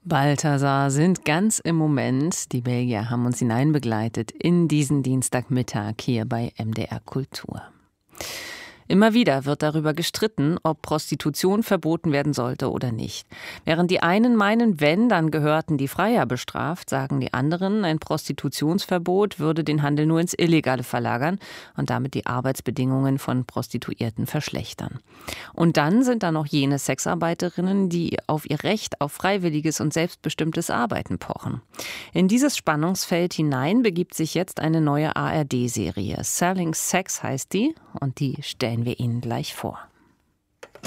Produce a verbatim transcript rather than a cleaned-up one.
Balthasar sind ganz im Moment. Die Belgier haben uns hineinbegleitet in diesen Dienstagmittag hier bei M D R Kultur. Immer wieder wird darüber gestritten, ob Prostitution verboten werden sollte oder nicht. Während die einen meinen, wenn, dann gehörten die Freier bestraft, sagen die anderen, ein Prostitutionsverbot würde den Handel nur ins Illegale verlagern und damit die Arbeitsbedingungen von Prostituierten verschlechtern. Und dann sind da noch jene Sexarbeiterinnen, die auf ihr Recht auf freiwilliges und selbstbestimmtes Arbeiten pochen. In dieses Spannungsfeld hinein begibt sich jetzt eine neue A R D-Serie. Selling Sex heißt die und die stellen wir Ihnen gleich vor.